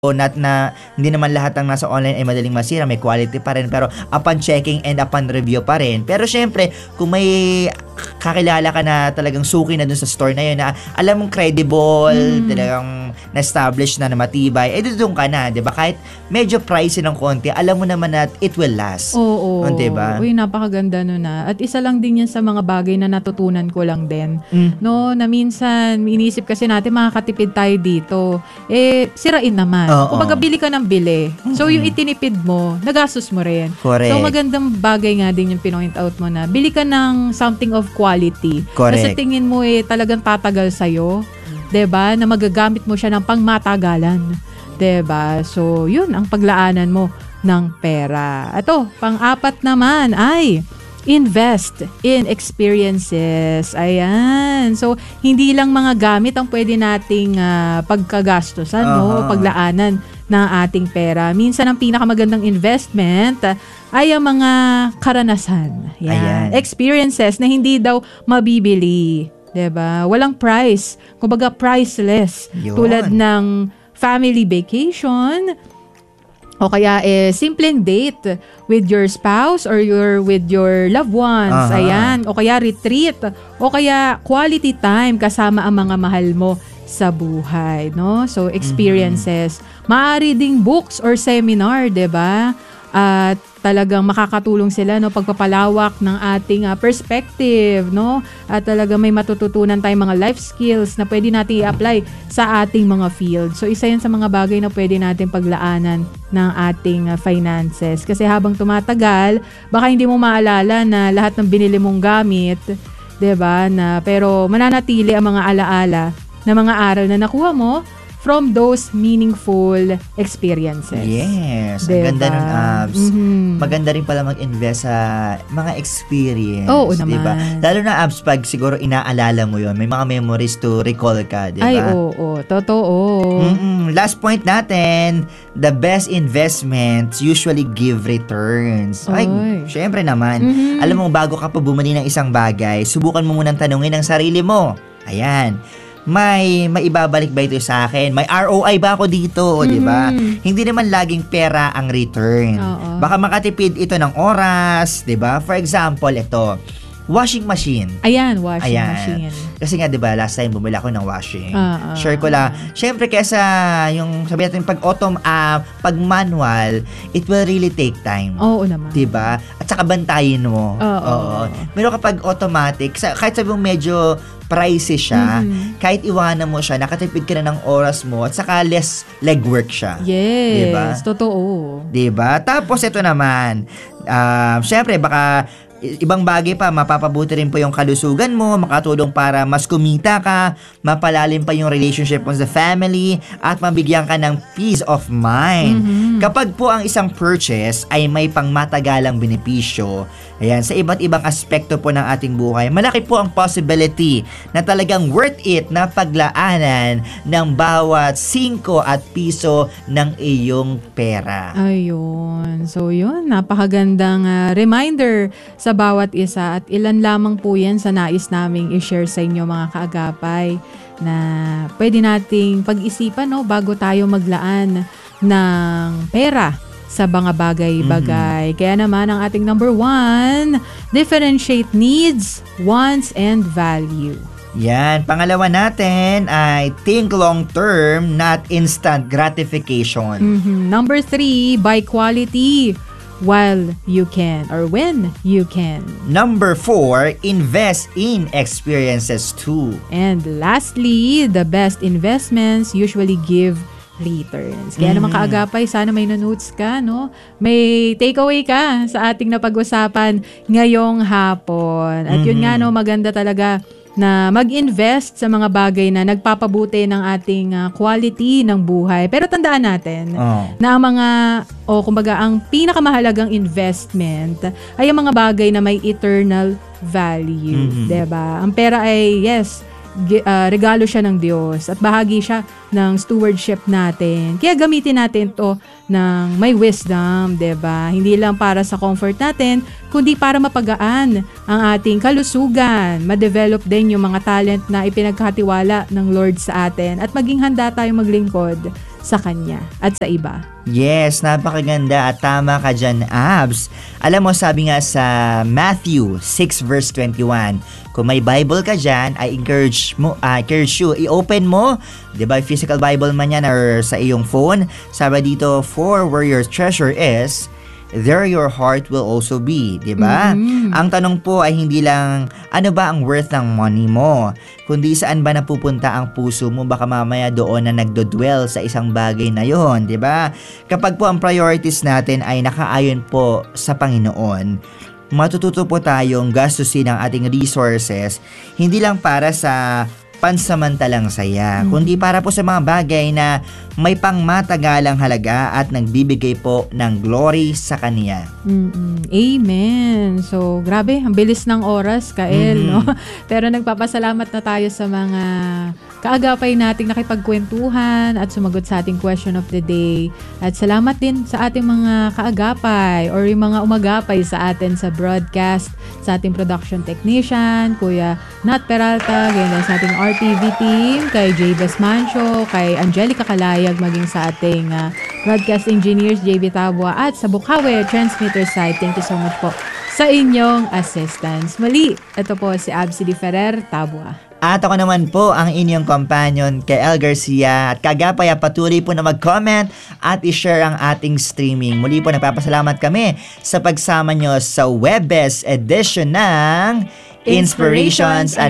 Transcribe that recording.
not na hindi naman lahat ng nasa online ay madaling masira, may quality pa rin, pero upon checking and upon review pa rin. Pero syempre, kung may kakilala ka na talagang suki na dun sa store na yun, na alam mong credible, talagang na-establish na matibay, doon ka na, di ba? Kahit medyo pricey ng konti, alam mo naman na it will last. Oo. Di ba? Uy, napakaganda nun na. At isa lang din yan sa mga bagay na natutunan ko lang din. No, na minsan, inisip kasi natin makakatipid tayo dito. Sirain naman. Kumbaga, bili ka ng bili. So, yung itinipid mo, nagastos mo rin. Correct. So, magandang bagay nga din yung pinoint out mo na bili ka ng something of quality. Correct. Kasi tingin mo talagang tatagal sa'yo. 'Di ba? Na magagamit mo siya ng pangmatagalan. 'Di ba? So, yun ang paglaanan mo ng pera. Ito, pang-apat naman ay invest in experiences. Ayan. So, hindi lang mga gamit ang pwede nating pagkagastosan, no? Paglaanan ng ating pera. Minsan, ang pinakamagandang investment ay ang mga karanasan. Yan. Experiences na hindi daw mabibili. 'Di ba? Walang price. Kumbaga, priceless. Yun. Tulad ng family vacation, o kaya simpleng date with your spouse or with your loved ones. Ayan. O kaya retreat. O kaya quality time kasama ang mga mahal mo sa buhay, no? So, experiences. Maaari ding books or seminar, 'di ba? At talagang makakatulong sila, no, pagpapalawak ng ating perspective, no? At talagang may matututunan tayong mga life skills na pwede natin i-apply sa ating mga field. So, isa yan sa mga bagay na pwede natin paglaanan ng ating finances. Kasi habang tumatagal, baka hindi mo maalala na lahat ng binili mong gamit, 'di ba? Pero mananatili ang mga alaala na mga aral na nakuha mo from those meaningful experiences. Yes. Diba? Ang ganda ng apps. Maganda rin pala mag-invest sa mga experience. Oo diba? naman. Lalo na apps pag siguro inaalala mo yon, may mga memories to recall ka, diba? Ay, oo. Totoo. Last point natin, the best investments usually give returns. Ay, syempre naman. Alam mo, bago ka pa bumili ng isang bagay, subukan mo munang tanungin ang sarili mo. Ayan. May maibabalik ba ito sa akin? May ROI ba ako dito? Di ba? Hindi naman laging pera ang return. Baka makatipid ito ng oras, di ba? For example, ito, washing machine. Ayan, washing machine. Kasi nga, di ba, last time bumili ako ng washing. Share ko lang. Syempre, kesa yung, sabi natin, pag manual, it will really take time. Oo naman. Di ba? At saka bantayin mo. Oo. Pero kapag automatic, kahit sabi mo medyo pricey siya, kahit iwanan mo siya, nakatipid ka na ng oras mo, at saka less legwork siya. Yes, diba? Totoo. Diba? Tapos ito naman, syempre baka ibang bagay pa, mapapabuti rin po yung kalusugan mo, makatulong para mas kumita ka, mapalalim pa yung relationship mo sa family, at mabigyan ka ng peace of mind. Kapag po ang isang purchase ay may pangmatagalang benepisyo, ayan, sa iba't ibang aspekto po ng ating buhay, malaki po ang possibility na talagang worth it na paglaanan ng bawat 5 at piso ng iyong pera. Ayun. So, yun. Napakagandang reminder sa bawat isa, at ilan lamang po yan sa nais naming i-share sa inyo, mga kaagapay, na pwede nating pag-isipan, no, bago tayo maglaan ng pera sa mga bagay-bagay. Kaya naman, ang ating number 1, differentiate needs, wants, and value. Yan. Pangalawa natin ay think long-term, not instant gratification. Number 3, buy quality while you can or when you can. Number 4, invest in experiences too. And lastly, the best investments usually give returns. Kaya naman, kaagapay, sana may notes ka, no? May takeaway ka sa ating napag-usapan ngayong hapon. At yun nga, no, maganda talaga na mag-invest sa mga bagay na nagpapabuti ng ating quality ng buhay. Pero tandaan natin na ang mga, kumbaga, ang pinakamahalagang investment ay ang mga bagay na may eternal value. Diba? Ang pera ay, yes, regalo siya ng Diyos at bahagi siya ng stewardship natin. Kaya gamitin natin ito ng may wisdom, 'di ba? Hindi lang para sa comfort natin, kundi para mapagaan ang ating kalusugan, ma-develop din yung mga talent na ipinagkatiwala ng Lord sa atin, at maging handa tayong maglingkod sa kanya at sa iba. Yes, napakaganda at tama ka dyan, Abs. Alam mo, sabi nga sa Matthew 6 verse 21, kung may Bible ka dyan, I encourage you, i-open mo, di ba, physical Bible man yan or sa iyong phone. Sabi dito, for where your treasure is, there your heart will also be, di ba? Ang tanong po ay hindi lang ano ba ang worth ng money mo, kundi saan ba napupunta ang puso mo, baka mamaya doon na nagdodwell sa isang bagay na yon, di ba? Kapag po ang priorities natin ay nakaayon po sa Panginoon, matututo po tayong gastusin ang ating resources hindi lang para sa pansamantalang saya, kundi para po sa mga bagay na may pangmatagalang halaga at nagbibigay po ng glory sa Kanya. Amen. So, grabe, ang bilis ng oras, Kael, no? Pero nagpapasalamat na tayo sa mga kaagapay nating nakipagkwentuhan at sumagot sa ating question of the day. At salamat din sa ating mga kaagapay or yung mga umagapay sa atin sa broadcast, sa ating production technician, Kuya Nat Peralta, ganyan sa ating RTV team, kay Jay Basmancio, kay Angelica Kalayag, maging sa ating broadcast engineers, JB Tabua, at sa Bukawe Transmitter side. Thank you so much po sa inyong assistance. Mali, ito po si Absi Di Ferrer Tabua. At ako naman po ang inyong companion kay El Garcia. At kagapay, patuloy po na mag-comment at i-share ang ating streaming. Muli po nagpapasalamat kami sa pagsama nyo sa Webes edition ng Inspirations